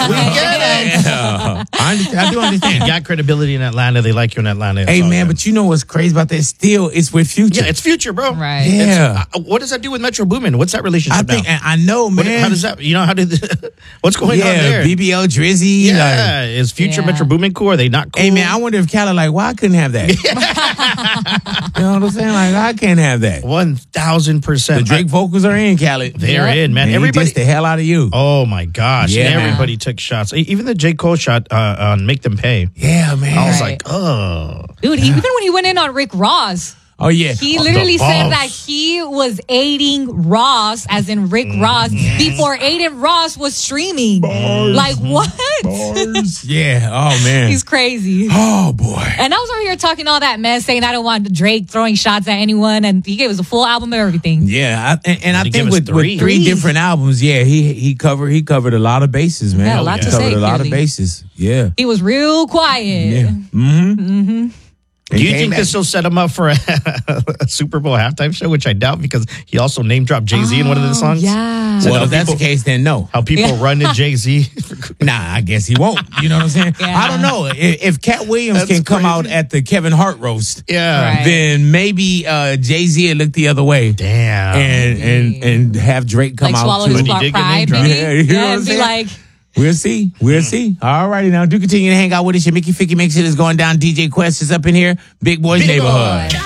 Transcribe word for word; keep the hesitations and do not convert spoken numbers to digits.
get it. Yeah. I, understand, I do You understand. got credibility in Atlanta. They like you in Atlanta. It's Hey, all man, good. but you know what's crazy about that? Still, it's with Future. Yeah, it's Future, bro. Right. Yeah. Uh, what does that do with Metro Boomin? What's that relationship I think, now? I know, man. What, how does that, you know, how did, what's going on yeah, there? B B L Drizzy. yeah, Like, is Future Yeah. Metro Boomin cool? Are they not cool? hey, man, I wonder if Cali like, why I couldn't have that? You know what I'm saying? Like, I can't have that. one thousand The percent. Drake vocals are in, Cali. They're Yep. in, man. And Everybody. he dissed the hell out of you. Oh, my gosh. Yeah. Everybody took shots. E- Even the J. Cole shot uh, on Make Them Pay. Yeah, man. I was Right. like, oh. Dude, even when he went in on Rick Ross, Oh, yeah. he Oh, literally the said balls. that he was aiding Ross, as in Rick Ross, before Aiden Ross was streaming. Like, what? Yeah. Oh, man. He's crazy. Oh, boy. And I was over here talking all that mess, saying I don't want Drake throwing shots at anyone, and he gave us a full album of everything. Yeah, I, and, and I Did he give think us with three? with three Three. different albums, yeah, he he covered he covered a lot of bases, man. Yeah, a lot he to covered say, a lot clearly. of bases. Yeah, He was real quiet. yeah. Mm-hmm. Mm-hmm. Do you think this will set him up for a, a Super Bowl halftime show? Which I doubt, because he also name dropped Jay Z in one of the songs. Yeah. So Well, how if that's people- the case, then no. How people Yeah. run to Jay Z. Nah, I guess he won't. You know what I'm saying? Yeah. I don't know. If, if Cat Williams That's can come crazy. out at the Kevin Hart roast, Yeah. Right. then maybe uh, Jay Z would look the other way Damn. and and and have Drake come Like out swallow too. his But he pride, did get name maybe. dropped. Yeah, you know what I'm and be saying? like, We'll see. We'll see. All righty now. Do continue to hang out with us. Your Mickey Ficky Mix It is going down. D J Quest is up in here. Big Boys Big Neighborhood. boy.